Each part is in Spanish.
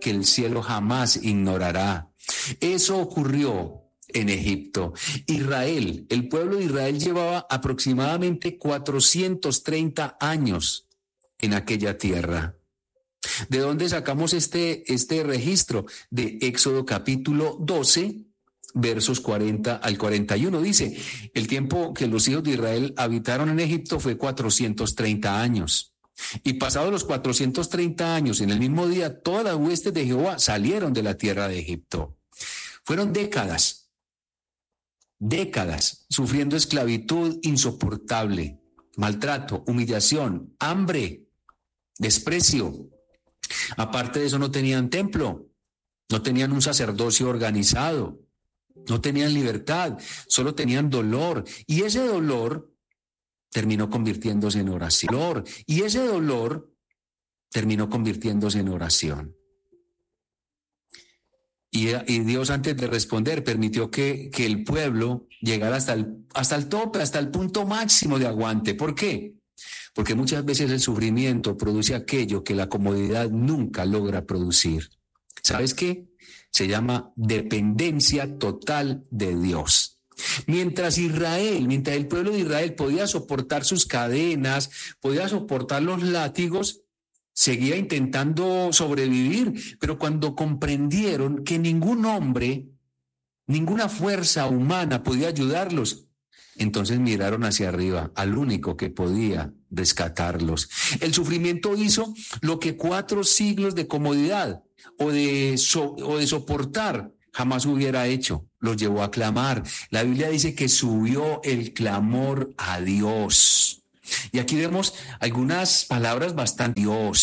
que el cielo jamás ignorará. Eso ocurrió en Egipto. Israel, el pueblo de Israel llevaba aproximadamente 430 años en aquella tierra. ¿De dónde sacamos este registro? De Éxodo capítulo 12, versos 40 al 41. Dice, el tiempo que los hijos de Israel habitaron en Egipto fue 430 años. Y pasados los 430 años, en el mismo día, todas las huestes de Jehová salieron de la tierra de Egipto. Fueron décadas sufriendo esclavitud insoportable, maltrato, humillación, hambre, desprecio. Aparte de eso, no tenían templo, no tenían un sacerdocio organizado, no tenían libertad, solo tenían dolor. Y ese dolor terminó convirtiéndose en oración. Y ese dolor terminó convirtiéndose en oración. Y Dios, antes de responder, permitió que el pueblo llegara hasta el tope, hasta el punto máximo de aguante. ¿Por qué? Porque muchas veces el sufrimiento produce aquello que la comodidad nunca logra producir. ¿Sabes qué? Se llama dependencia total de Dios. Mientras el pueblo de Israel podía soportar sus cadenas, podía soportar los látigos, seguía intentando sobrevivir, pero cuando comprendieron que ningún hombre, ninguna fuerza humana podía ayudarlos, entonces miraron hacia arriba, al único que podía rescatarlos. El sufrimiento hizo lo que 4 siglos de comodidad o de soportar jamás hubiera hecho. Los llevó a clamar. La Biblia dice que subió el clamor a Dios. Y aquí vemos algunas palabras bastante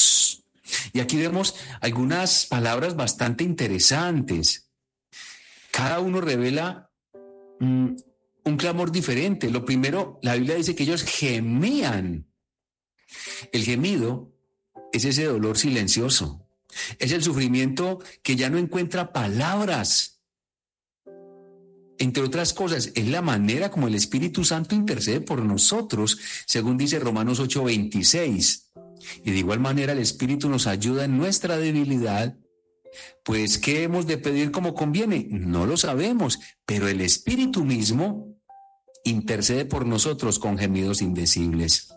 interesantes. Cada uno revela un clamor diferente. Lo primero, la Biblia dice que ellos gemían. El gemido es ese dolor silencioso. Es el sufrimiento que ya no encuentra palabras. Entre otras cosas, es la manera como el Espíritu Santo intercede por nosotros, según dice Romanos 8:26. Y de igual manera el Espíritu nos ayuda en nuestra debilidad. Pues, ¿qué hemos de pedir como conviene? No lo sabemos, pero el Espíritu mismo intercede por nosotros con gemidos indecibles.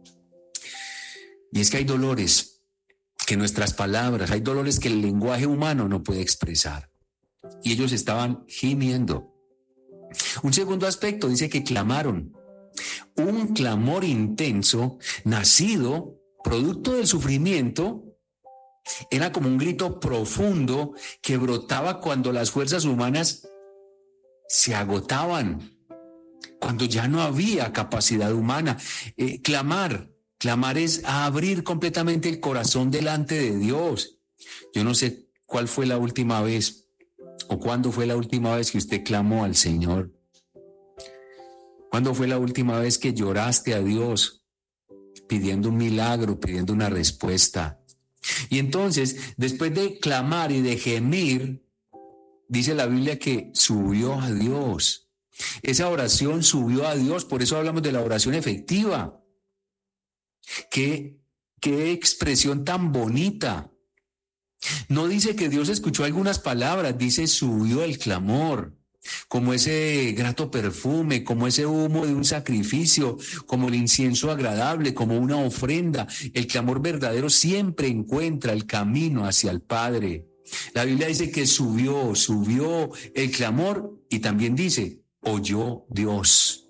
Y es que hay dolores que nuestras palabras, hay dolores que el lenguaje humano no puede expresar. Y ellos estaban gimiendo. Un segundo aspecto dice que clamaron. Un clamor intenso, nacido, producto del sufrimiento, era como un grito profundo que brotaba cuando las fuerzas humanas se agotaban, cuando ya no había capacidad humana. Clamar es abrir completamente el corazón delante de Dios. Yo no sé cuál fue la última vez o cuándo fue la última vez que usted clamó al Señor. ¿Cuándo fue la última vez que lloraste a Dios pidiendo un milagro, pidiendo una respuesta? Y entonces, después de clamar y de gemir, dice la Biblia que subió a Dios. Esa oración subió a Dios, por eso hablamos de la oración efectiva. Qué expresión tan bonita. No dice que Dios escuchó algunas palabras, dice subió el clamor, como ese grato perfume, como ese humo de un sacrificio, como el incienso agradable, como una ofrenda. El clamor verdadero siempre encuentra el camino hacia el Padre. La Biblia dice que subió el clamor y también dice, oyó Dios.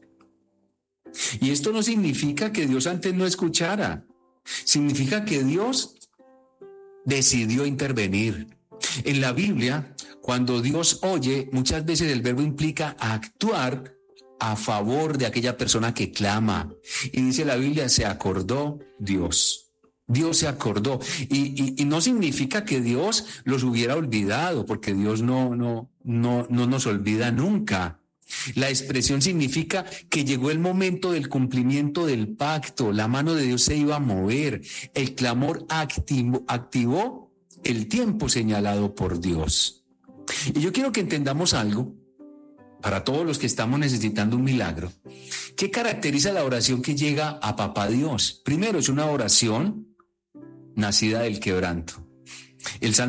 Y esto no significa que Dios antes no escuchara, significa que Dios decidió intervenir. En la Biblia, cuando Dios oye, muchas veces el verbo implica actuar a favor de aquella persona que clama. Y dice la Biblia, se acordó Dios. Dios se acordó. Y no significa que Dios los hubiera olvidado, porque Dios no nos olvida nunca. La expresión significa que llegó el momento del cumplimiento del pacto, la mano de Dios se iba a mover, el clamor activó el tiempo señalado por Dios. Y yo quiero que entendamos algo, para todos los que estamos necesitando un milagro. ¿Qué caracteriza la oración que llega a Papá Dios? Primero, es una oración nacida del quebranto. El